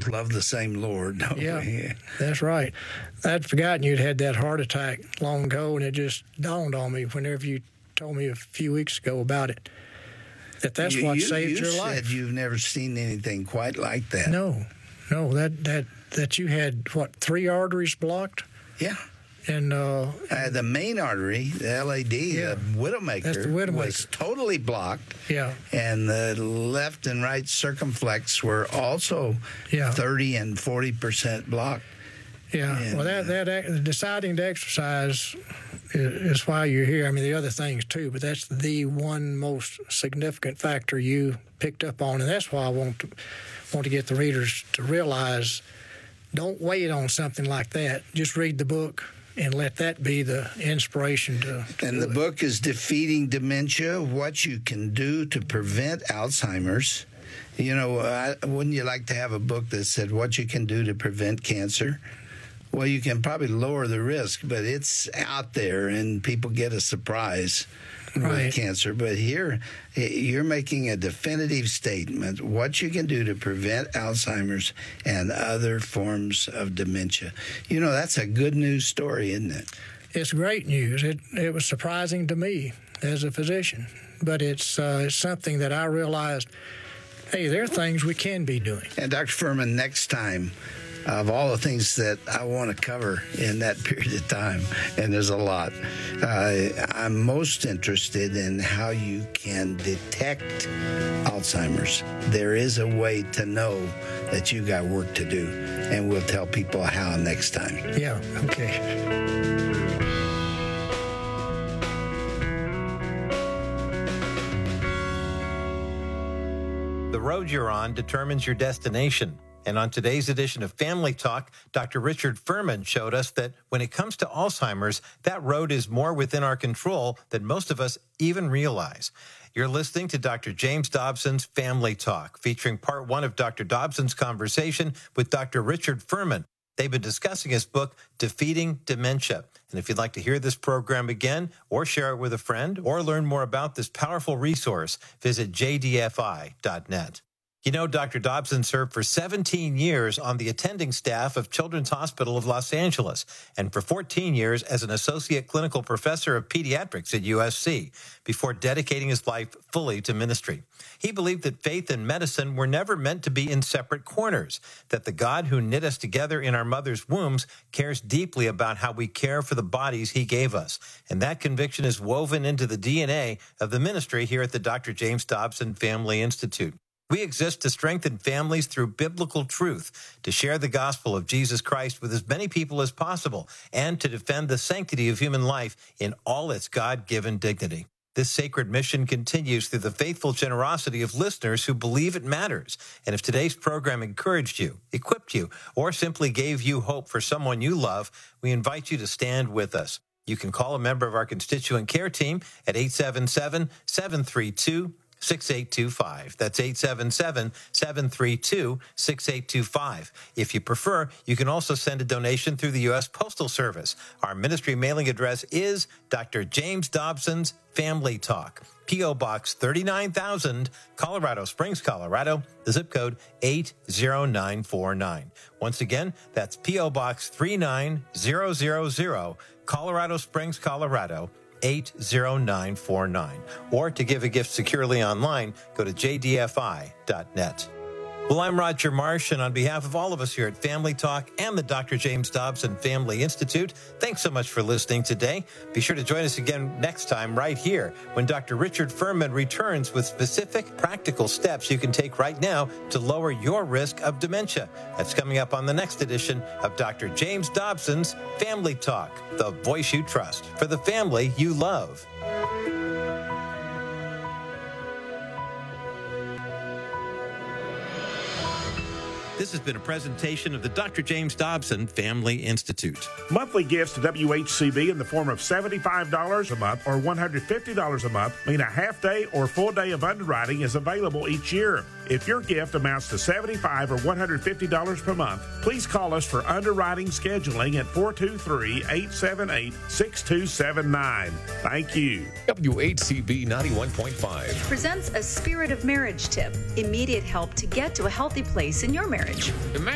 love the same Lord, don't we? That's right. I'd forgotten you'd had that heart attack long ago, and it just dawned on me whenever you told me a few weeks ago about it, that's what saved your life. You said you've never seen anything quite like that. No, that you had, 3 arteries blocked? Yeah. And the main artery, the LAD, the Widowmaker, was totally blocked. Yeah. And the left and right circumflex were also 30 and 40% blocked. Yeah. And, well, that deciding to exercise is why you're here. I mean, the other things too, but that's the one most significant factor you picked up on, and that's why I want to get the readers to realize: don't wait on something like that. Just read the book and let that be the inspiration to And the book is Defeating Dementia: What You Can Do to Prevent Alzheimer's. You know, wouldn't you like to have a book that said what you can do to prevent cancer? Well, you can probably lower the risk, but it's out there, and people get a surprise with cancer. But here, you're making a definitive statement, what you can do to prevent Alzheimer's and other forms of dementia. You know, that's a good news story, isn't it? It's great news. It was surprising to me as a physician, but it's something that I realized, hey, there are things we can be doing. And Dr. Furman, next time, of all the things that I want to cover in that period of time, and there's a lot, I'm most interested in how you can detect Alzheimer's. There is a way to know that you got work to do, and we'll tell people how next time. Yeah, okay. The road you're on determines your destination. And on today's edition of Family Talk, Dr. Richard Furman showed us that when it comes to Alzheimer's, that road is more within our control than most of us even realize. You're listening to Dr. James Dobson's Family Talk, featuring part 1 of Dr. Dobson's conversation with Dr. Richard Furman. They've been discussing his book, Defeating Dementia. And if you'd like to hear this program again, or share it with a friend, or learn more about this powerful resource, visit jdfi.net. You know, Dr. Dobson served for 17 years on the attending staff of Children's Hospital of Los Angeles and for 14 years as an associate clinical professor of pediatrics at USC before dedicating his life fully to ministry. He believed that faith and medicine were never meant to be in separate corners, that the God who knit us together in our mother's wombs cares deeply about how we care for the bodies he gave us. And that conviction is woven into the DNA of the ministry here at the Dr. James Dobson Family Institute. We exist to strengthen families through biblical truth, to share the gospel of Jesus Christ with as many people as possible, and to defend the sanctity of human life in all its God-given dignity. This sacred mission continues through the faithful generosity of listeners who believe it matters. And if today's program encouraged you, equipped you, or simply gave you hope for someone you love, we invite you to stand with us. You can call a member of our constituent care team at 877-732-6825. That's 877-732-6825. If you prefer, you can also send a donation through the U.S. Postal Service. Our ministry mailing address is Dr. James Dobson's Family Talk, P.O. Box 39,000, Colorado Springs, Colorado, the zip code 80949. Once again, that's P.O. Box 39000, Colorado Springs, Colorado, 80949. Or to give a gift securely online, go to jdfi.net. Well, I'm Roger Marsh, and on behalf of all of us here at Family Talk and the Dr. James Dobson Family Institute, thanks so much for listening today. Be sure to join us again next time right here when Dr. Richard Furman returns with specific practical steps you can take right now to lower your risk of dementia. That's coming up on the next edition of Dr. James Dobson's Family Talk, the voice you trust for the family you love. This has been a presentation of the Dr. James Dobson Family Institute. Monthly gifts to WHCB in the form of $75 a month or $150 a month mean a half day or full day of underwriting is available each year. If your gift amounts to $75 or $150 per month, please call us for underwriting scheduling at 423-878-6279. Thank you. WHCB 91.5 presents a Spirit of Marriage tip, immediate help to get to a healthy place in your marriage.